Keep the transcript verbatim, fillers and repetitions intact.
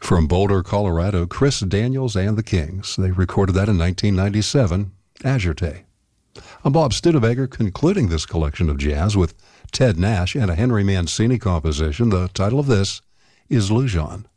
From Boulder, Colorado, Chris Daniels and the Kings. They recorded that in nineteen ninety-seven, Azure Day. I'm Bob Studebaker, concluding this collection of jazz with Ted Nash and a Henry Mancini composition. The title of this is Lujan.